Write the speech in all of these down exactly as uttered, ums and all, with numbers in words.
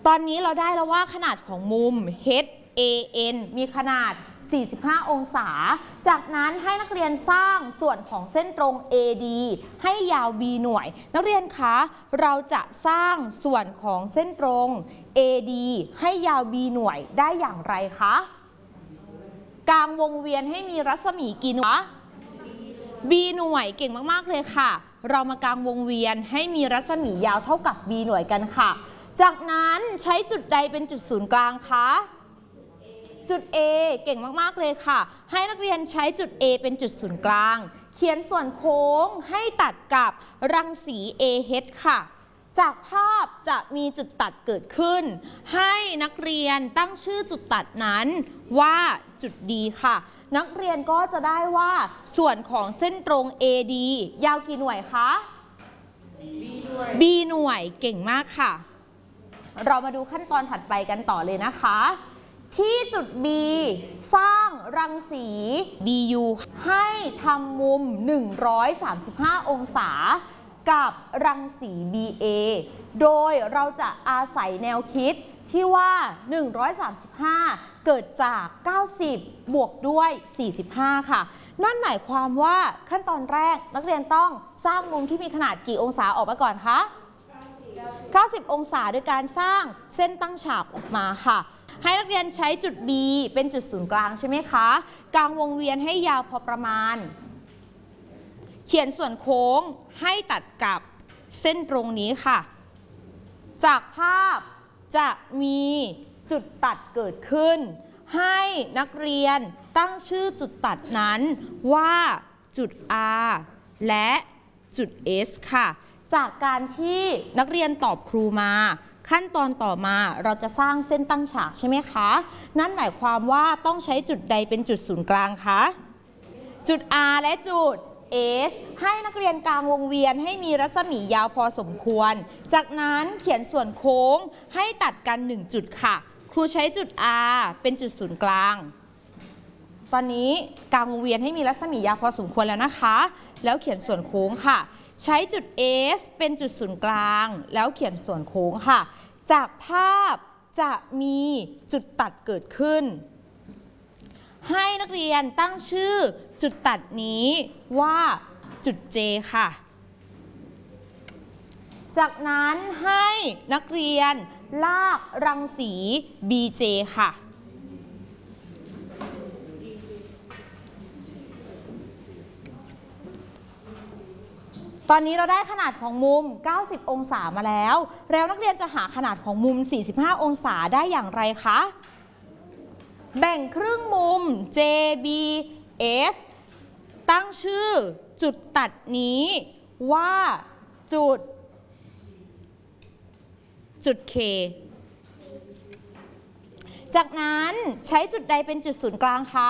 ตอนนี้เราได้แล้วว่าขนาดของมุม เอช เอ เอ็น มีขนาดสี่สิบห้าองศาจากนั้นให้นักเรียนสร้างส่วนของเส้นตรง เอ ดี ให้ยาว B หน่วยนักเรียนคะเราจะสร้างส่วนของเส้นตรง เอ ดี ให้ยาว B หน่วยได้อย่างไรคะกลางวงเวียนให้มีรัศมีกี่หน่วย B หน่วยเก่งมากๆเลยค่ะเรามากางวงเวียนให้มีรัศมียาวเท่ากับ B หน่วยกันค่ะจากนั้นใช้จุดใดเป็นจุดศูนย์กลางคะจุด A เก่งมากๆเลยค่ะให้นักเรียนใช้จุด A เป็นจุดศูนย์กลางเขียนส่วนโค้งให้ตัดกับรังสี เอ เอช ค่ะจากภาพจะมีจุดตัดเกิดขึ้นให้นักเรียนตั้งชื่อจุดตัดนั้นว่าจุด D ค่ะนักเรียนก็จะได้ว่าส่วนของเส้นตรง เอ ดี ยาวกี่หน่วยคะ B หน่วย B หน่วยเก่งมากค่ะเรามาดูขั้นตอนถัดไปกันต่อเลยนะคะที่จุด B สร้างรังสี บี ยู ให้ทำมุมหนึ่งร้อยสามสิบห้าองศากับรังสี บี เอ โดยเราจะอาศัยแนวคิดที่ว่าหนึ่งร้อยสามสิบห้าเกิดจากเก้าสิบบวกด้วยสี่สิบห้าค่ะนั่นหมายความว่าขั้นตอนแรกนักเรียนต้องสร้างมุมที่มีขนาดกี่องศาออกมาก่อนคะเก้าสิบองศาโดยการสร้างเส้นตั้งฉากออกมาค่ะให้นักเรียนใช้จุด B เป็นจุดศูนย์กลางใช่ไหมคะกางวงเวียนให้ยาวพอประมาณเขียนส่วนโค้งให้ตัดกับเส้นตรงนี้ค่ะจากภาพจะมีจุดตัดเกิดขึ้นให้นักเรียนตั้งชื่อจุดตัดนั้นว่าจุด R และจุด S ค่ะจากการที่นักเรียนตอบครูมาขั้นตอนต่อมาเราจะสร้างเส้นตั้งฉากใช่ไหมคะนั่นหมายความว่าต้องใช้จุดใดเป็นจุดศูนย์กลางคะจุด R และจุด S ให้นักเรียนกางวงเวียนให้มีรัศมียาวพอสมควรจากนั้นเขียนส่วนโค้งให้ตัดกันหนึ่งจุดค่ะครูใช้จุด R เป็นจุดศูนย์กลางตอนนี้กางวงเวียนให้มีรัศมียาวพอสมควรแล้วนะคะแล้วเขียนส่วนโค้งค่ะใช้จุด S เป็นจุดศูนย์กลางแล้วเขียนส่วนโค้งค่ะจากภาพจะมีจุดตัดเกิดขึ้นให้นักเรียนตั้งชื่อจุดตัดนี้ว่าจุด J ค่ะจากนั้นให้นักเรียนลากรังสี บี เจ ค่ะตอนนี้เราได้ขนาดของมุมเก้าสิบองศามาแล้วแล้วนักเรียนจะหาขนาดของมุมสี่สิบห้าองศาได้อย่างไรคะแบ่งครึ่งมุม เจ บี เอส ตั้งชื่อจุดตัดนี้ว่าจุดจุด K จากนั้นใช้จุดใดเป็นจุดศูนย์กลางคะ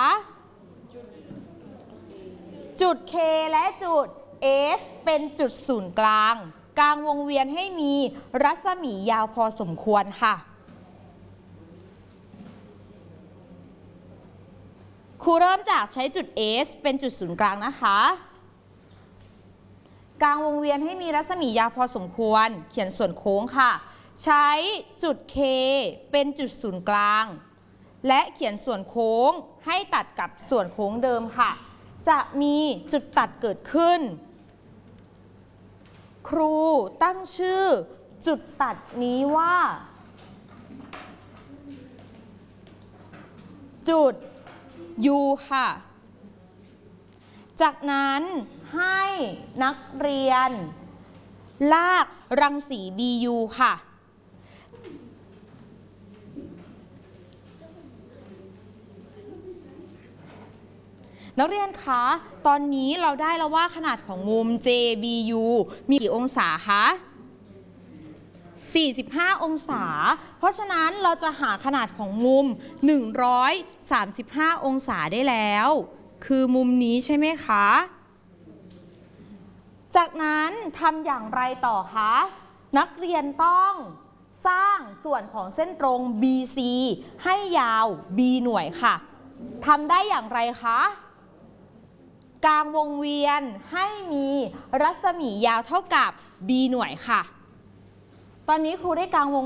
จุด K และจุด S เป็นจุดศูนย์กลางกลางวงเวียนให้มีรัศมียาวพอสมควรค่ะครูเริ่มจากใช้จุด S เป็นจุดศูนย์กลางนะคะกลางวงเวียนให้มีรัศมียาวพอสมควรเขียนส่วนโค้งค่ะใช้จุด K เป็นจุดศูนย์กลางและเขียนส่วนโค้งให้ตัดกับส่วนโค้งเดิมค่ะจะมีจุดตัดเกิดขึ้นครูตั้งชื่อจุดตัดนี้ว่าจุด U ค่ะจากนั้นให้นักเรียนลากรังสี บี ยู ค่ะนักเรียนคะตอนนี้เราได้แล้วว่าขนาดของมุม เจ บี ยู มีกี่องศาคะสี่สิบห้าองศาเพราะฉะนั้นเราจะหาขนาดของมุมหนึ่งร้อยสามสิบห้าองศาได้แล้วคือมุมนี้ใช่ไหมคะจากนั้นทำอย่างไรต่อคะนักเรียนต้องสร้างส่วนของเส้นตรง บี ซี ให้ยาว B หน่วยค่ะทำได้อย่างไรคะกลางวงเวียนให้มีรัศมียาวเท่ากับ B หน่วยค่ะตอนนี้ครูได้กางวง